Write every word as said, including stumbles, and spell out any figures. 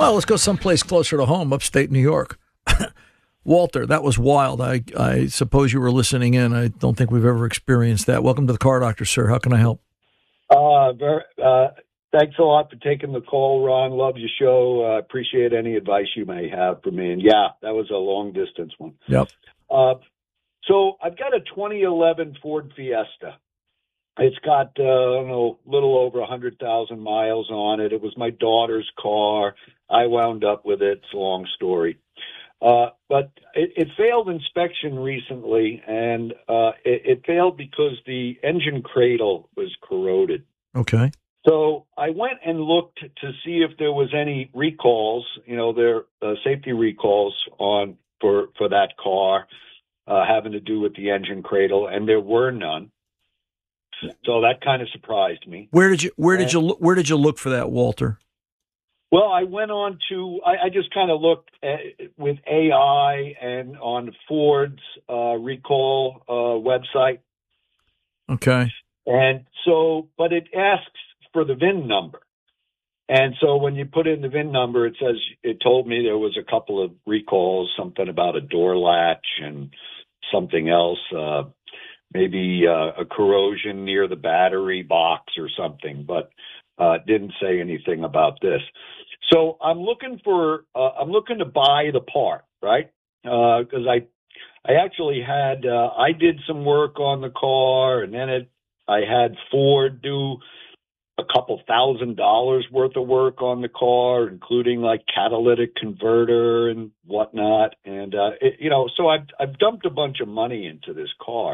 Well, let's go someplace closer to home, upstate New York. Walter, that was wild. I, I suppose you were listening in. I don't think we've ever experienced that. Welcome to the Car Doctor, sir. How can I help? Uh, very, uh, thanks a lot for taking the call, Ron. Love your show. I uh, appreciate any advice you may have for me. And yeah, that was a long distance one. Yep. Uh, so I've got a twenty eleven Ford Fiesta. It's got, uh, I don't know, a little over one hundred thousand miles on it. It was my daughter's car. I wound up with it. It's a long story. Uh, but it, it failed inspection recently, and uh, it, it failed because the engine cradle was corroded. Okay. So I went and looked to see if there was any recalls, you know, there uh, safety recalls on for, for that car uh, having to do with the engine cradle, and there were none. So that kind of surprised me. Where did you Where did you Where did you look for that, Walter? Well, I went on to, I, I just kind of looked at, with A I and on Ford's uh, recall uh, website. Okay. And so, but it asks for the V I N number. And so when you put in the V I N number, it says, it told me there was a couple of recalls, something about a door latch and something else, uh, maybe uh, a corrosion near the battery box or something, but uh, didn't say anything about this. So I'm looking for, uh, I'm looking to buy the part, right? Because uh, I, I actually had, uh, I did some work on the car, and then it, I had Ford do a couple thousand dollars worth of work on the car, including like catalytic converter and whatnot. And, uh, it, you know, so I've, I've dumped a bunch of money into this car.